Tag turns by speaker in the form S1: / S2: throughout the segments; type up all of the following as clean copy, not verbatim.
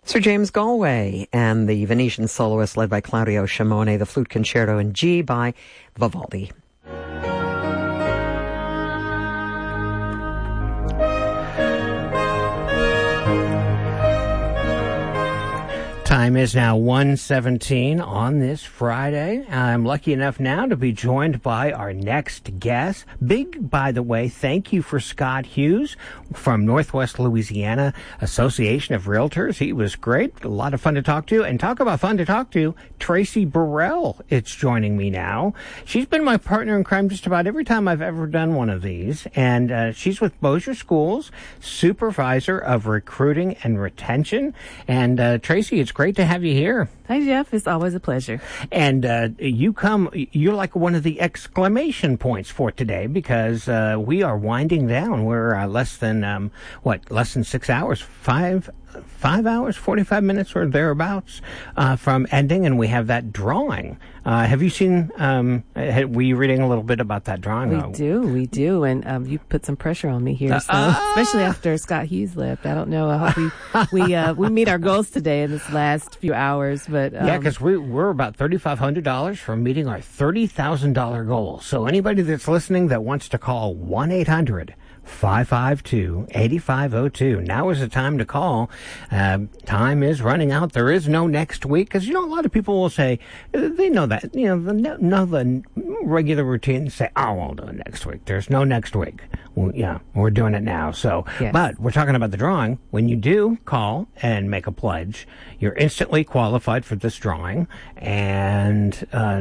S1: Sir James Galway and the Venetian soloist led by Claudio Scimone, the flute concerto in G by Vivaldi. Time is now 1:17 on this Friday. I'm lucky enough now to be joined by our next guest. Big, by the way, thank you for Scott Hughes from Northwest Louisiana Association of Realtors. He was great. A lot of fun to talk to. And talk about fun to talk to, Tracy Burrell is joining me now. She's been my partner in crime just about every time I've ever done one of these. And she's with Bossier Schools, Supervisor of Recruiting and Retention. And Tracy, it's great to have you here.
S2: Hi, Jeff. It's always a pleasure.
S1: And you're like one of the exclamation points for today because we are winding down. We're less than 6 hours, 5 hours, 45 minutes or thereabouts from ending, and we have that drawing. Have you seen, were you reading a little bit about that drawing?
S2: We do, and you put some pressure on me here, especially after Scott Hughes left. I don't know, I hope we meet our goals today in this last few hours, but...
S1: yeah, because we're about $3,500 from meeting our $30,000 goal. So anybody that's listening that wants to call 1-800-552-8502. Now is the time to call. Time is running out. There is no next week because, a lot of people will say, they know that, the regular routine say, oh, we'll do it next week. There's no next week. Well, yeah, we're doing it now. So, yes. But we're talking about the drawing. When you do call and make a pledge, you're instantly qualified for this drawing. And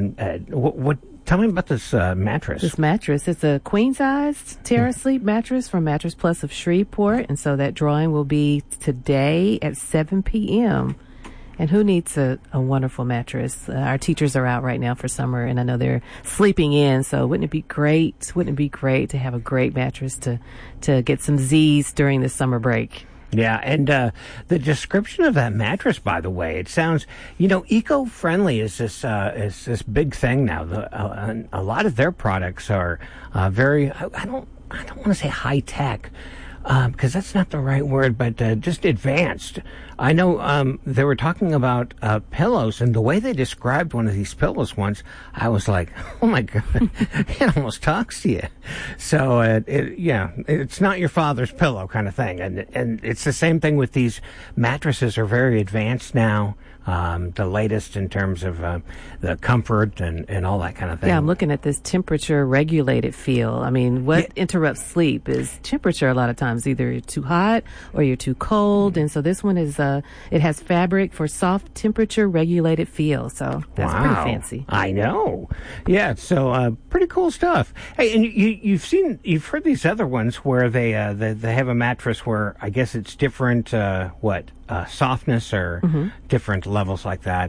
S1: tell me about this mattress.
S2: This mattress, it's a queen-sized Terra Sleep mattress from Mattress Plus of Shreveport. And so that drawing will be today at 7 p.m. And who needs a wonderful mattress? Our teachers are out right now for summer, and I know they're sleeping in. So wouldn't it be great? Wouldn't it be great to have a great mattress to get some Z's during the summer break?
S1: Yeah, and the description of that mattress, by the way, it sounds, eco-friendly is this big thing now. A lot of their products are very, I don't want to say high tech, because that's not the right word, but just advanced. I know they were talking about pillows, and the way they described one of these pillows once, I was like, oh my God, it almost talks to you. So, it's not your father's pillow kind of thing. And it's the same thing with these mattresses are very advanced now. The latest in terms of the comfort and all that kind of thing.
S2: Yeah, I'm looking at this temperature regulated feel. I mean, what interrupts sleep is temperature a lot of times. Either you're too hot or you're too cold. And so this one is, it has fabric for soft temperature regulated feel. So that's pretty fancy.
S1: I know. Yeah, so pretty cool stuff. Hey, and you've heard these other ones where they have a mattress where I guess it's different, softness or different levels like that.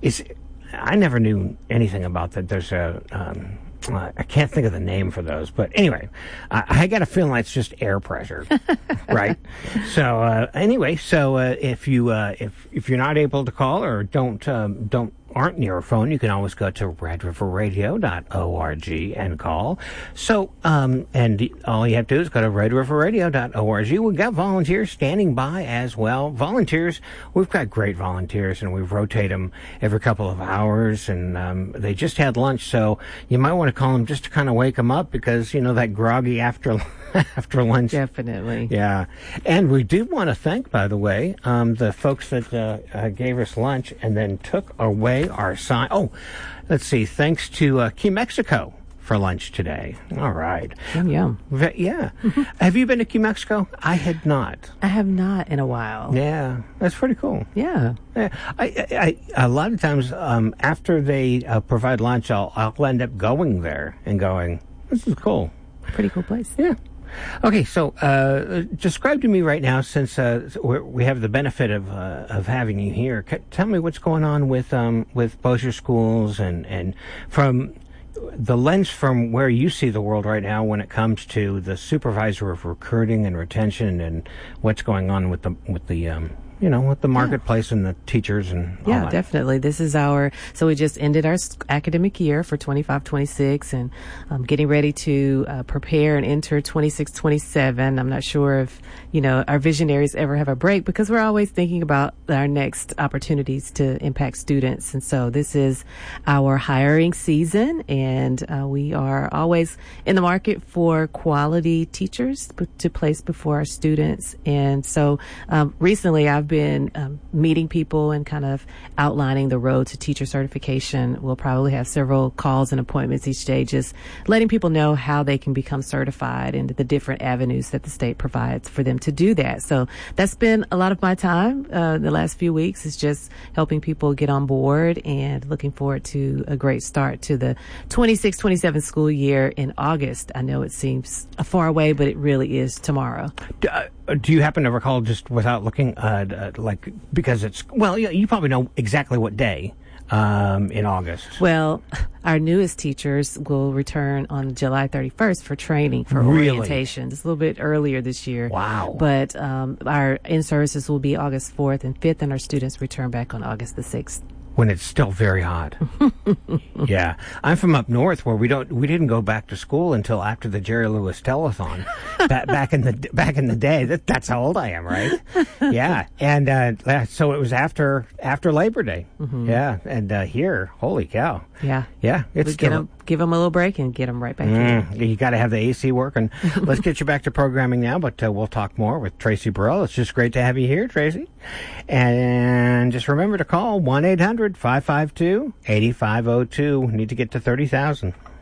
S1: I never knew anything about that. There's I can't think of the name for those, but anyway, I got a feeling like it's just air pressure, right? So if you're not able to call or aren't near a phone, you can always go to redriverradio.org and call. So, and all you have to do is go to redriverradio.org. We've got volunteers standing by as well. Volunteers, we've got great volunteers, and we rotate them every couple of hours, and they just had lunch, so you might want to call them just to kind of wake them up because, that groggy after lunch.
S2: Definitely.
S1: Yeah. And we do want to thank, by the way, the folks that gave us lunch and then took away our sign. Oh, let's see. Thanks to Key Mexico for lunch today. All right.
S2: Yum.
S1: Yeah. Have you been to Key Mexico? I had not.
S2: I have not in a while.
S1: Yeah. That's pretty cool.
S2: Yeah.
S1: I a lot of times after they provide lunch, I'll end up going there and going, this is cool.
S2: Pretty cool place.
S1: Yeah. Okay, so describe to me right now, since we have the benefit of having you here. Tell me what's going on with Bossier Schools and from the lens from where you see the world right now when it comes to the supervisor of recruiting and retention and what's going on with the with the marketplace and the teachers and all that.
S2: Definitely. This is so we just ended our academic year for 25-26 and getting ready to prepare and enter 26-27. I'm not sure if, our visionaries ever have a break because we're always thinking about our next opportunities to impact students. And so this is our hiring season, and we are always in the market for quality teachers to place before our students. And so recently I've been meeting people and kind of outlining the road to teacher certification. We'll probably have several calls and appointments each day, just letting people know how they can become certified and the different avenues that the state provides for them to do that. So that's been a lot of my time the last few weeks, is just helping people get on board and looking forward to a great start to the 26-27 school year in August. I know it seems far away, but it really is tomorrow.
S1: Do you happen to recall, just without looking, because you probably know exactly what day in August?
S2: Well, our newest teachers will return on July 31st for training, for
S1: Really?
S2: orientation. It's a little bit earlier this year.
S1: Wow.
S2: But our in-services will be August 4th and 5th, and our students return back on August the 6th.
S1: When it's still very hot. Yeah. I'm from up north where we didn't go back to school until after the Jerry Lewis telethon. back in the day. That's how old I am, right? Yeah. And so it was after Labor Day. Mm-hmm. Yeah. And here, holy cow.
S2: Yeah.
S1: Yeah. It's
S2: give them a little break and get them right back in.
S1: You got to have the AC working. Let's get you back to programming now, but we'll talk more with Tracy Burrell. It's just great to have you here, Tracy. And just remember to call 1-800-552-8502. Need to get to 30,000.